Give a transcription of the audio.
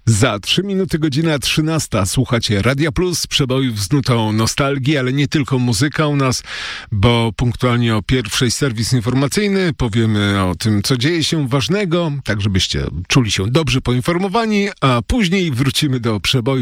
Za 3 minuty godzina 13. Słuchacie Radia Plus, przebojów z nutą nostalgii, ale nie tylko muzyka u nas, bo punktualnie o pierwszej serwis informacyjny powiemy o tym, co dzieje się ważnego, tak żebyście czuli się dobrze poinformowani, a później wrócimy do przeboju